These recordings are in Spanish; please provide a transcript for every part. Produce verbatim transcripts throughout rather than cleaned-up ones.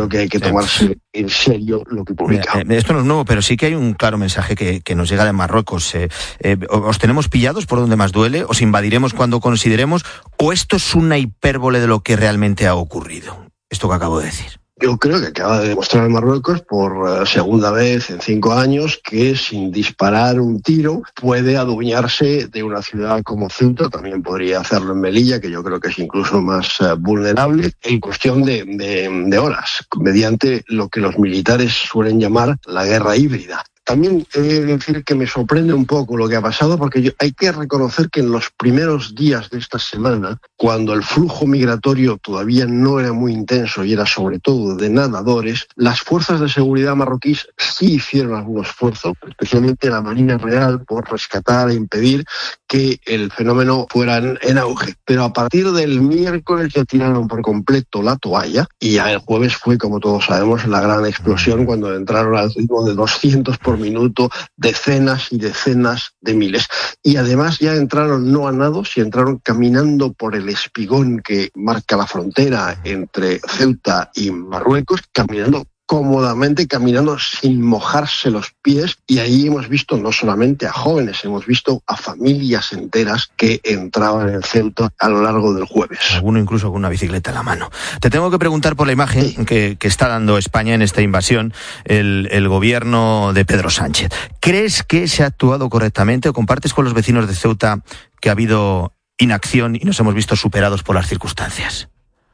creo que hay que tomarse sí. en serio lo que publica. Mira, esto no es nuevo, pero sí que hay un claro mensaje que, que nos llega de Marruecos. Eh, eh, ¿Os tenemos pillados por donde más duele? ¿Os invadiremos cuando consideremos? ¿O esto es una hipérbole de lo que realmente ha ocurrido? Esto que acabo de decir. Yo creo que acaba de demostrar Marruecos por segunda vez en cinco años que sin disparar un tiro puede adueñarse de una ciudad como Ceuta. También podría hacerlo en Melilla, que yo creo que es incluso más uh, vulnerable, en cuestión de, de, de horas, mediante lo que los militares suelen llamar la guerra híbrida. También he de decir que me sorprende un poco lo que ha pasado, porque yo, hay que reconocer que en los primeros días de esta semana, cuando el flujo migratorio todavía no era muy intenso y era sobre todo de nadadores, las fuerzas de seguridad marroquíes sí hicieron algún esfuerzo, especialmente la Marina Real, por rescatar e impedir que el fenómeno fuera en, en auge. Pero a partir del miércoles ya tiraron por completo la toalla y ya el jueves fue, como todos sabemos, la gran explosión cuando entraron al ritmo de doscientos por minuto, decenas y decenas de miles. Y además ya entraron no a nado, si entraron caminando por el espigón que marca la frontera entre Ceuta y Marruecos, caminando cómodamente, caminando sin mojarse los pies, y ahí hemos visto no solamente a jóvenes, hemos visto a familias enteras que entraban en Ceuta a lo largo del jueves. Alguno incluso con una bicicleta en la mano. Te tengo que preguntar por la imagen sí. que, que está dando España en esta invasión, el, el gobierno de Pedro Sánchez. ¿Crees que se ha actuado correctamente o compartes con los vecinos de Ceuta que ha habido inacción y nos hemos visto superados por las circunstancias?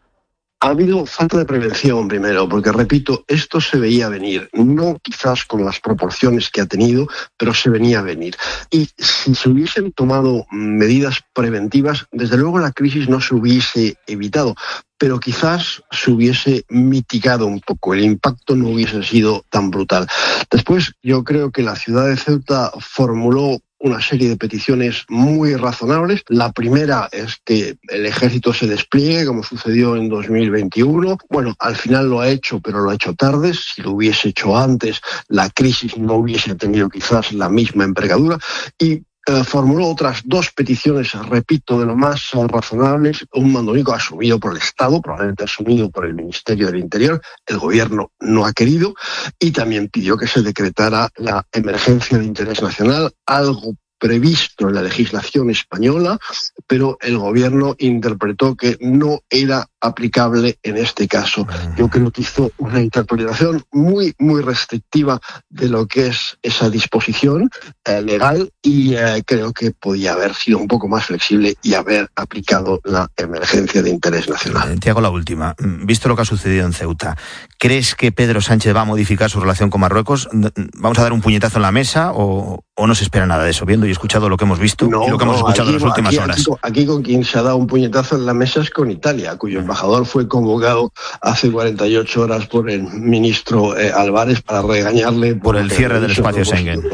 Ha habido falta de prevención primero, porque repito, esto se veía venir, no quizás con las proporciones que ha tenido, pero se venía a venir. Y si se hubiesen tomado medidas preventivas, desde luego la crisis no se hubiese evitado, pero quizás se hubiese mitigado un poco, el impacto no hubiese sido tan brutal. Después, yo creo que la ciudad de Ceuta formuló una serie de peticiones muy razonables. La primera es que el ejército se despliegue, como sucedió en dos mil veintiuno. Bueno, al final lo ha hecho, pero lo ha hecho tarde. Si lo hubiese hecho antes, la crisis no hubiese tenido quizás la misma envergadura. Y Eh, formuló otras dos peticiones, repito, de lo más uh, razonables, un mando único asumido por el Estado, probablemente asumido por el Ministerio del Interior. El gobierno no ha querido, y también pidió que se decretara la emergencia de interés nacional, algo previsto en la legislación española, pero el gobierno interpretó que no era aplicable en este caso. Yo creo que hizo una interpretación muy, muy restrictiva de lo que es esa disposición eh, legal, y eh, creo que podía haber sido un poco más flexible y haber aplicado la emergencia de interés nacional. Te hago la última. Visto lo que ha sucedido en Ceuta, ¿crees que Pedro Sánchez va a modificar su relación con Marruecos? ¿Vamos a dar un puñetazo en la mesa o, o no se espera nada de eso, viendo y escuchado lo que hemos visto no, y lo que hemos no, escuchado aquí, en las últimas aquí, horas? Aquí, aquí con quien se ha dado un puñetazo en la mesa es con Italia, cuyo embajador fue convocado hace cuarenta y ocho horas por el ministro eh, Álvarez para regañarle por, por el cierre del espacio Schengen.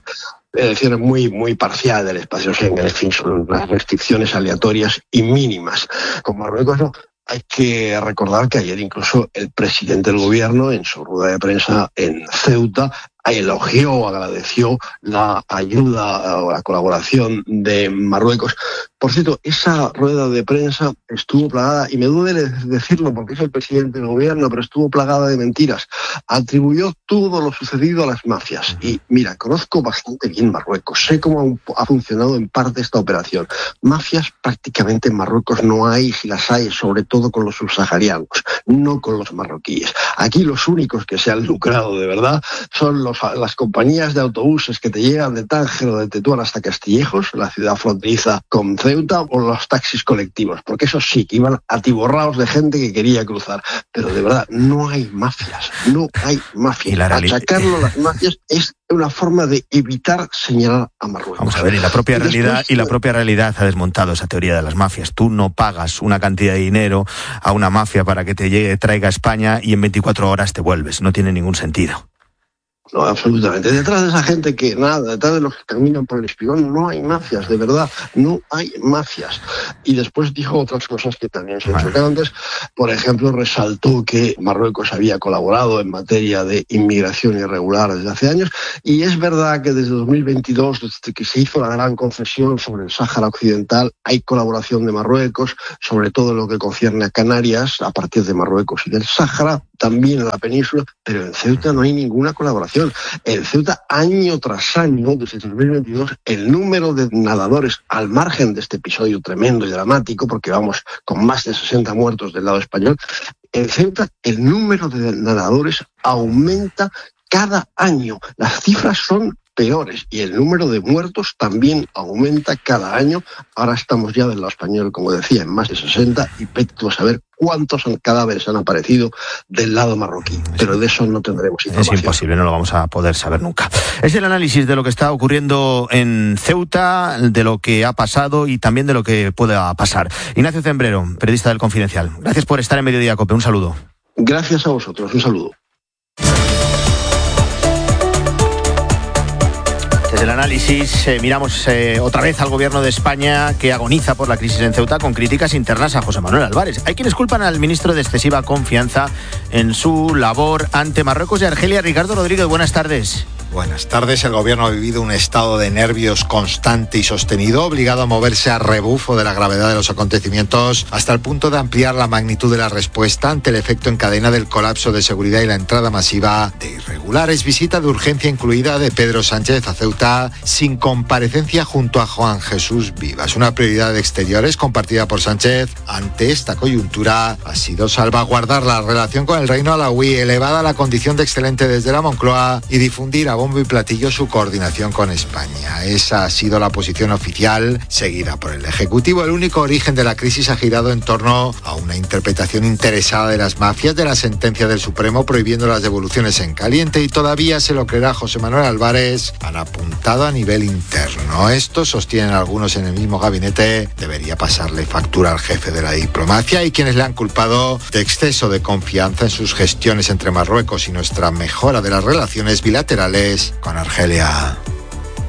Es decir, muy, muy parcial del espacio Schengen. En fin, son las restricciones aleatorias y mínimas. Con Marruecos no. Hay que recordar que ayer incluso el presidente del gobierno, en su rueda de prensa en Ceuta, elogió, agradeció la ayuda o la colaboración de Marruecos. Por cierto, esa rueda de prensa estuvo plagada, y me duele decirlo porque es el presidente del gobierno, pero estuvo plagada de mentiras. Atribuyó todo lo sucedido a las mafias. Y mira, conozco bastante bien Marruecos, sé cómo ha funcionado en parte esta operación. Mafias prácticamente en Marruecos no hay, si las hay, sobre todo con los subsaharianos, no con los marroquíes. Aquí los únicos que se han lucrado de verdad son los las compañías de autobuses que te llegan de Tánger o de Tetuán hasta Castillejos, la ciudad fronteriza con Ceuta, o los taxis colectivos, porque esos sí que iban atiborrados de gente que quería cruzar. Pero de verdad, no hay mafias, no hay mafias. Y achacarlo a las mafias es una forma de evitar señalar a Marruecos. Vamos a ver, y la propia y realidad después, y la propia realidad ha desmontado esa teoría de las mafias. Tú no pagas una cantidad de dinero a una mafia para que te llegue, traiga a España, y en veinticuatro horas te vuelves. No tiene ningún sentido. No, absolutamente. Detrás de esa gente que nada, detrás de los que caminan por el espigón, no hay mafias, de verdad, no hay mafias. Y después dijo otras cosas que también son chocantes. Por ejemplo, resaltó que Marruecos había colaborado en materia de inmigración irregular desde hace años, y es verdad que desde dos mil veintidós, desde que se hizo la gran concesión sobre el Sáhara Occidental, hay colaboración de Marruecos, sobre todo en lo que concierne a Canarias, a partir de Marruecos y del Sáhara. también a la península, pero en Ceuta no hay ninguna colaboración. En Ceuta, año tras año, desde dos mil veintidós, el número de nadadores, al margen de este episodio tremendo y dramático, porque vamos con más de sesenta muertos del lado español, en Ceuta el número de nadadores aumenta cada año. Las cifras son peores y el número de muertos también aumenta cada año. Ahora estamos ya del lado español, como decía, en más de sesenta y vete a saber cuántos cadáveres han aparecido del lado marroquí. Pero de eso no tendremos información. Es imposible, no lo vamos a poder saber nunca. Es el análisis de lo que está ocurriendo en Ceuta, de lo que ha pasado y también de lo que pueda pasar. Ignacio Cembrero, periodista del Confidencial. Gracias por estar en Mediodía Cope. Un saludo. Gracias a vosotros. Un saludo. Desde el análisis eh, miramos eh, otra vez al gobierno de España, que agoniza por la crisis en Ceuta, con críticas internas a José Manuel Álvarez. Hay quienes culpan al ministro de excesiva confianza en su labor ante Marruecos y Argelia. Ricardo Rodríguez, buenas tardes. Buenas tardes. El gobierno ha vivido un estado de nervios constante y sostenido, obligado a moverse a rebufo de la gravedad de los acontecimientos, hasta el punto de ampliar la magnitud de la respuesta ante el efecto en cadena del colapso de seguridad y la entrada masiva de irregulares. Visita de urgencia incluida de Pedro Sánchez a Ceuta, sin comparecencia junto a Juan Jesús Vivas. Una prioridad de exteriores compartida por Sánchez ante esta coyuntura ha sido salvaguardar la relación con el reino alauí, elevada a la condición de excelente desde la Moncloa, y difundir a bombo y platillo su coordinación con España. Esa ha sido la posición oficial, seguida por el Ejecutivo. El único origen de la crisis ha girado en torno a una interpretación interesada de las mafias de la sentencia del Supremo prohibiendo las devoluciones en caliente, y todavía se lo creerá José Manuel Álvarez, han apuntado a nivel interno. Esto, sostienen algunos en el mismo gabinete, debería pasarle factura al jefe de la diplomacia y quienes le han culpado de exceso de confianza en sus gestiones entre Marruecos y nuestra mejora de las relaciones bilaterales con Argelia.